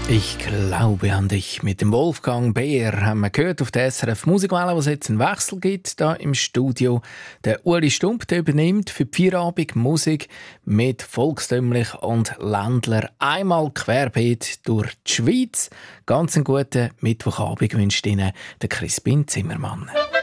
Ich glaube an dich. Mit dem Wolfgang Beer haben wir gehört auf der SRF Musikwelle, wo es jetzt einen Wechsel gibt da im Studio. Der Uli Stump der übernimmt für die Feierabend Musik mit volkstümlich und Ländler einmal querbeet durch die Schweiz. Ganz einen guten Mittwochabend wünscht Ihnen der Crispin Zimmermann.